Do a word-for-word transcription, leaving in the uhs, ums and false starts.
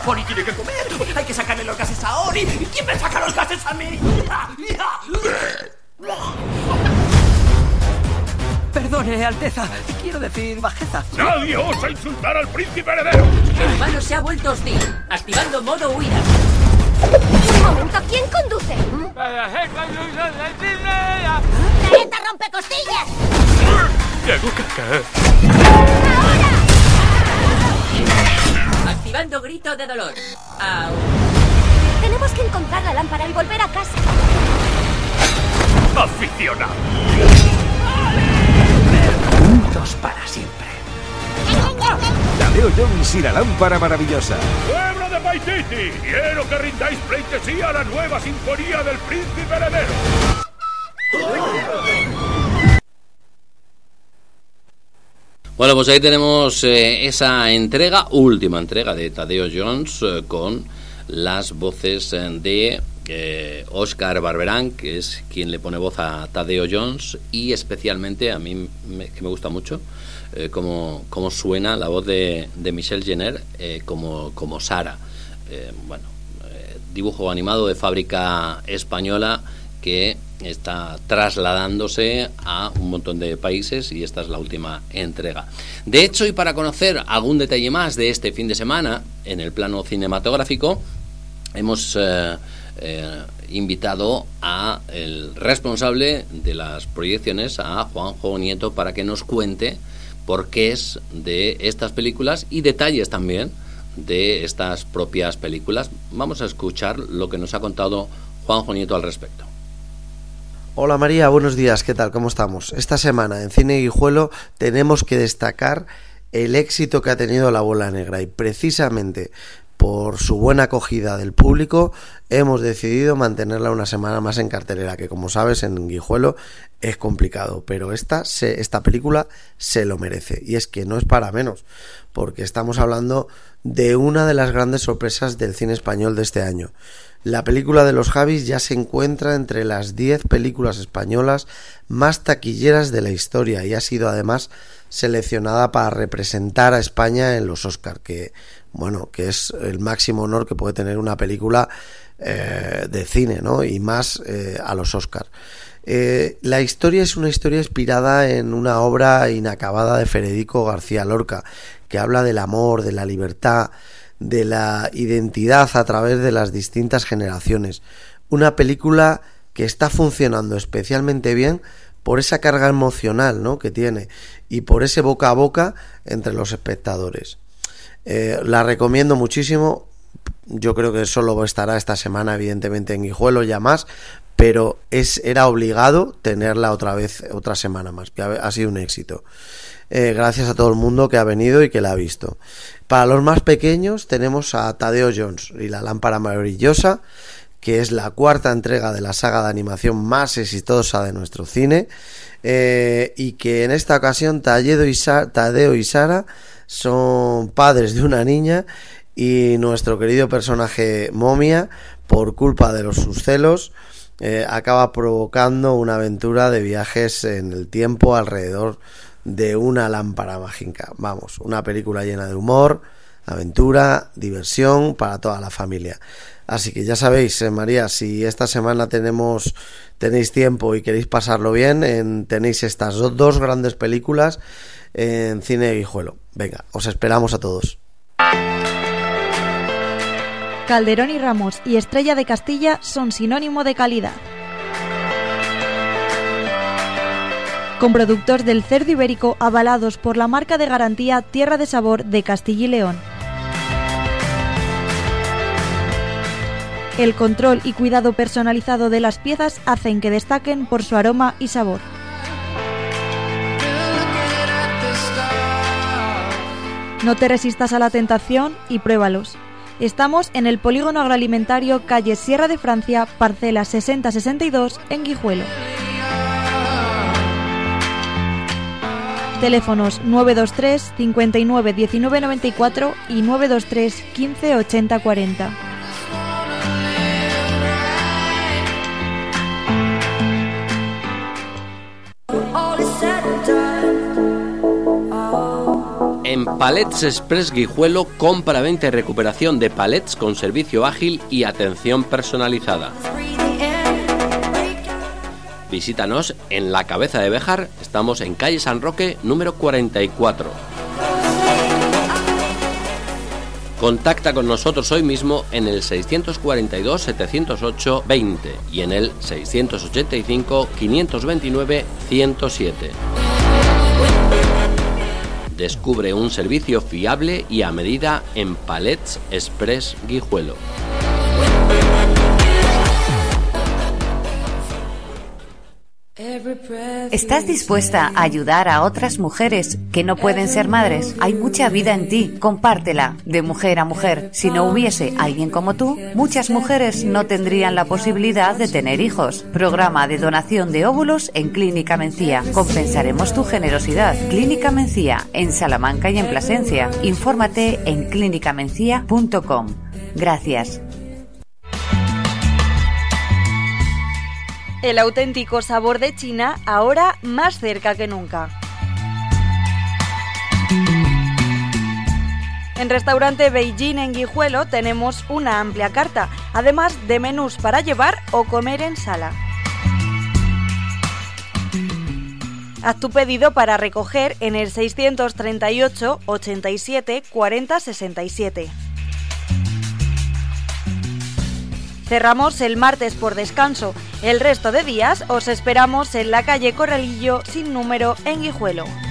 Ori tiene que comer. Hay que sacarle los gases a Ori. ¿Y quién me saca los gases a mí? Perdone, Alteza. Quiero decir bajeza. ¡Nadie osa insultar al príncipe heredero! El humano se ha vuelto hostil, activando modo huida. Un momento, ¿quién conduce? ¡Careta rompecostillas! ¡Tengo que caer! Activando grito de dolor. Au. Tenemos que encontrar la lámpara y volver a casa. ¡Aficionado! Juntos para siempre. Tadeo Jones y la lámpara maravillosa. ¡Pueblo de Paititi! Quiero que rindáis pleitesía a la nueva sinfonía del príncipe heredero. Bueno, pues ahí tenemos eh, esa entrega, última entrega de Tadeo Jones, eh, con las voces de eh, Óscar Barberán, que es quien le pone voz a Tadeo Jones, y especialmente a mí me, que me gusta mucho eh, cómo, cómo suena la voz de, de Michelle Jenner eh, como, como Sara. Eh, bueno, eh, dibujo animado de fábrica española que está trasladándose a un montón de países, y esta es la última entrega. De hecho, y para conocer algún detalle más de este fin de semana en el plano cinematográfico, hemos eh, eh, invitado a el responsable de las proyecciones, a Juanjo Nieto, para que nos cuente por qué es de estas películas y detalles también de estas propias películas. Vamos a escuchar lo que nos ha contado Juanjo Nieto al respecto. Hola María, buenos días, ¿qué tal? ¿Cómo estamos? Esta semana en Cine Guijuelo tenemos que destacar el éxito que ha tenido La Bola Negra, y precisamente por su buena acogida del público hemos decidido mantenerla una semana más en cartelera, que como sabes en Guijuelo es complicado, pero esta, se, esta película se lo merece, y es que no es para menos, porque estamos hablando de una de las grandes sorpresas del cine español de este año. La película de los Javis ya se encuentra entre las diez películas españolas más taquilleras de la historia, y ha sido además seleccionada para representar a España en los Oscar, que bueno, que es el máximo honor que puede tener una película eh, de cine, ¿no? Y más eh, a los Oscar. Eh, la historia es una historia inspirada en una obra inacabada de Federico García Lorca, que habla del amor, de la libertad, de la identidad a través de las distintas generaciones. Una película que está funcionando especialmente bien por esa carga emocional, ¿no?, que tiene, y por ese boca a boca entre los espectadores. Eh, la recomiendo muchísimo. Yo creo que solo estará esta semana, evidentemente, en Guijuelo, ya más, pero es era obligado tenerla otra vez, otra semana más, que ha, ha sido un éxito. Eh, gracias a todo el mundo que ha venido y que la ha visto. Para los más pequeños tenemos a Tadeo Jones y la lámpara maravillosa, que es la cuarta entrega de la saga de animación más exitosa de nuestro cine, eh, y que en esta ocasión Tadeo y, Sa- Tadeo y Sara son padres de una niña, y nuestro querido personaje Momia, por culpa de los sus celos, eh, acaba provocando una aventura de viajes en el tiempo alrededor de una lámpara mágica. Vamos, una película llena de humor, aventura, diversión para toda la familia. Así que ya sabéis, eh, María, si esta semana tenemos tenéis tiempo y queréis pasarlo bien, en, tenéis estas do, dos grandes películas en Cine Guijuelo. Venga, os esperamos a todos. Calderón y Ramos y Estrella de Castilla son sinónimo de calidad. Con productos del cerdo ibérico avalados por la marca de garantía Tierra de Sabor de Castilla y León. El control y cuidado personalizado de las piezas hacen que destaquen por su aroma y sabor. No te resistas a la tentación y pruébalos. Estamos en el Polígono Agroalimentario, calle Sierra de Francia, parcela sesenta sesenta y dos, en Guijuelo. Teléfonos nueve dos tres, cincuenta y nueve, diecinueve noventa y cuatro y nueve dos tres, quince, ochenta, cuarenta. En Palets Express Guijuelo, compra, venta y recuperación de palets con servicio ágil y atención personalizada. Visítanos en La Cabeza de Béjar, estamos en calle San Roque, número cuarenta y cuatro. Contacta con nosotros hoy mismo en el seiscientos cuarenta y dos, setecientos ocho, veinte y en el seiscientos ochenta y cinco, quinientos veintinueve, ciento siete. Descubre un servicio fiable y a medida en Palets Express Guijuelo. ¿Estás dispuesta a ayudar a otras mujeres que no pueden ser madres? Hay mucha vida en ti, compártela, de mujer a mujer. Si no hubiese alguien como tú, muchas mujeres no tendrían la posibilidad de tener hijos. Programa de donación de óvulos en Clínica Mencía. Compensaremos tu generosidad. Clínica Mencía, en Salamanca y en Plasencia. Infórmate en clínica mencía punto com. Gracias. El auténtico sabor de China, ahora más cerca que nunca. En Restaurante Beijing en Guijuelo tenemos una amplia carta, además de menús para llevar o comer en sala. Haz tu pedido para recoger en el seiscientos treinta y ocho, ochenta y siete, cuarenta, sesenta y siete. Cerramos el martes por descanso. El resto de días os esperamos en la calle Corralillo sin número en Guijuelo.